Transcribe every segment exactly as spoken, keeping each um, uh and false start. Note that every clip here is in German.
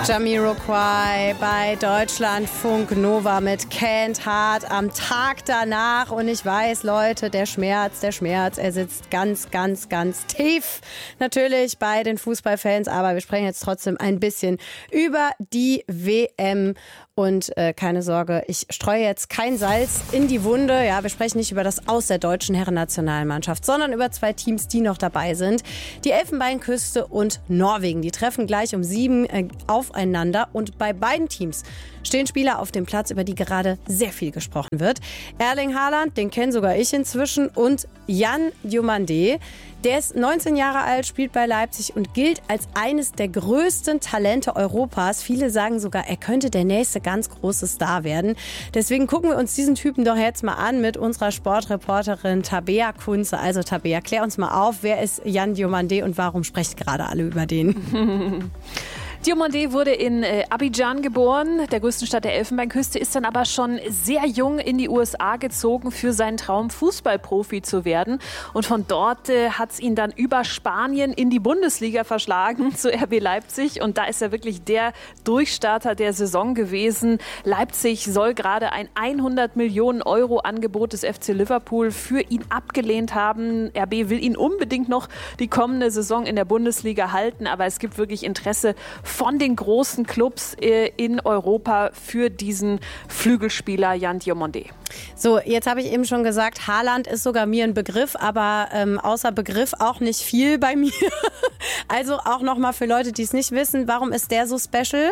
Jamiroquai bei Deutschlandfunk Nova mit Can't Hard am Tag danach. Und ich weiß, Leute, der Schmerz, der Schmerz, er sitzt ganz, ganz, ganz tief. Natürlich bei den Fußballfans, aber wir sprechen jetzt trotzdem ein bisschen über die W M. Und äh, keine Sorge, ich streue jetzt kein Salz in die Wunde. Ja, wir sprechen nicht über das Aus der deutschen Herrennationalmannschaft, sondern über zwei Teams, die noch dabei sind. Die Elfenbeinküste und Norwegen. Die treffen gleich um sieben äh, aufeinander. Und bei beiden Teams stehen Spieler auf dem Platz, über die gerade sehr viel gesprochen wird. Erling Haaland, den kenne sogar ich inzwischen, und Jan Diomande. Der ist neunzehn Jahre alt, spielt bei Leipzig und gilt als eines der größten Talente Europas. Viele sagen sogar, er könnte der nächste ganz große Star werden. Deswegen gucken wir uns diesen Typen doch jetzt mal an mit unserer Sportreporterin Tabea Kunze. Also Tabea, klär uns mal auf, wer ist Jan Diomande und warum sprecht gerade alle über den? Diomande wurde in äh, Abidjan geboren, der größten Stadt der Elfenbeinküste, ist dann aber schon sehr jung in die U S A gezogen für seinen Traum, Fußballprofi zu werden. Und von dort äh, hat es ihn dann über Spanien in die Bundesliga verschlagen, zu R B Leipzig. Und da ist er wirklich der Durchstarter der Saison gewesen. Leipzig soll gerade ein hundert Millionen Euro Angebot des F C Liverpool für ihn abgelehnt haben. R B will ihn unbedingt noch die kommende Saison in der Bundesliga halten, aber es gibt wirklich Interesse von den großen Clubs in Europa für diesen Flügelspieler Jan Diomande. So, jetzt habe ich eben schon gesagt, Haaland ist sogar mir ein Begriff, aber ähm, außer Begriff auch nicht viel bei mir. Also auch nochmal für Leute, die es nicht wissen, warum ist der so special?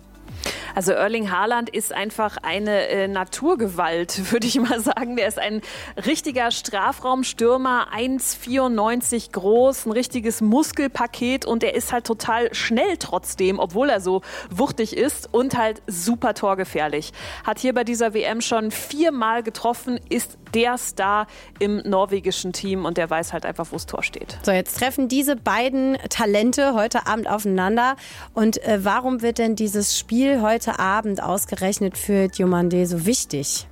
Also Erling Haaland ist einfach eine äh, Naturgewalt, würde ich mal sagen. Der ist ein richtiger Strafraumstürmer, eins Komma vierundneunzig groß, ein richtiges Muskelpaket, und er ist halt total schnell trotzdem, obwohl er so wuchtig ist, und halt super torgefährlich. Hat hier bei dieser W M schon viermal getroffen, ist der Star im norwegischen Team, und der weiß halt einfach, wo das Tor steht. So, jetzt treffen diese beiden Talente heute Abend aufeinander. Und äh, warum wird denn dieses Spiel heute Abend ausgerechnet für Diomande so wichtig?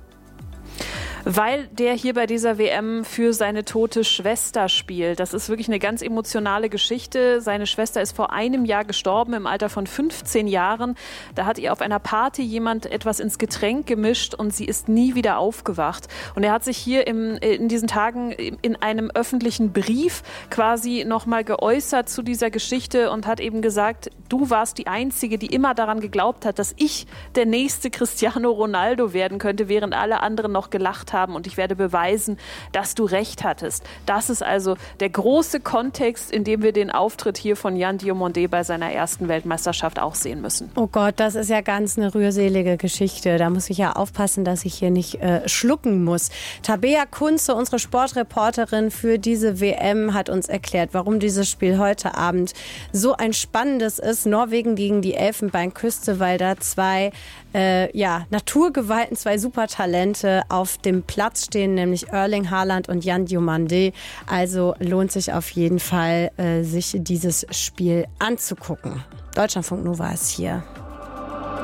Weil der hier bei dieser W M für seine tote Schwester spielt. Das ist wirklich eine ganz emotionale Geschichte. Seine Schwester ist vor einem Jahr gestorben, im Alter von fünfzehn Jahren. Da hat ihr auf einer Party jemand etwas ins Getränk gemischt und sie ist nie wieder aufgewacht. Und er hat sich hier im, in diesen Tagen in einem öffentlichen Brief quasi nochmal geäußert zu dieser Geschichte und hat eben gesagt, du warst die Einzige, die immer daran geglaubt hat, dass ich der nächste Cristiano Ronaldo werden könnte, während alle anderen noch gelacht haben, und ich werde beweisen, dass du recht hattest. Das ist also der große Kontext, in dem wir den Auftritt hier von Jan Diomande bei seiner ersten Weltmeisterschaft auch sehen müssen. Oh Gott, das ist ja ganz eine rührselige Geschichte. Da muss ich ja aufpassen, dass ich hier nicht äh, schlucken muss. Tabea Kunze, unsere Sportreporterin für diese W M, hat uns erklärt, warum dieses Spiel heute Abend so ein spannendes ist. Norwegen gegen die Elfenbeinküste, weil da zwei äh, ja, Naturgewalten, zwei Supertalente auf dem Platz stehen, nämlich Erling Haaland und Jan Diomande. Also lohnt sich auf jeden Fall, äh, sich dieses Spiel anzugucken. Deutschlandfunk Nova ist hier.